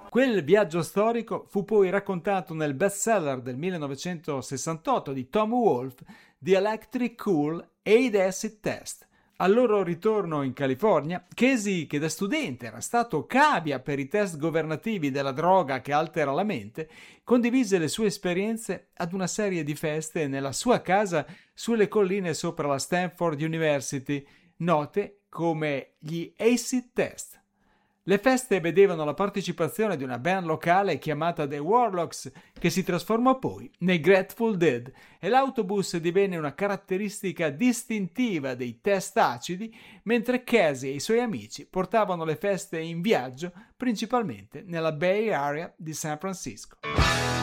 Quel viaggio storico fu poi raccontato nel bestseller del 1968 di Tom Wolfe, The Electric Cool Aid Acid Test. Al loro ritorno in California, Casey, che da studente era stato cavia per i test governativi della droga che altera la mente, condivise le sue esperienze ad una serie di feste nella sua casa sulle colline sopra la Stanford University, note come gli Acid Test. Le feste vedevano la partecipazione di una band locale chiamata The Warlocks, che si trasformò poi nei Grateful Dead, e l'autobus divenne una caratteristica distintiva dei test acidi, mentre Casey e i suoi amici portavano le feste in viaggio, principalmente nella Bay Area di San Francisco.